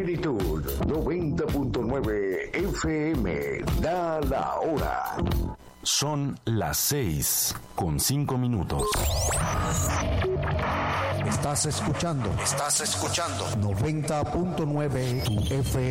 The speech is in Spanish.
Plenitud 90.9 FM. Da la hora. Son las 6:05. Estás escuchando 90.9 FM.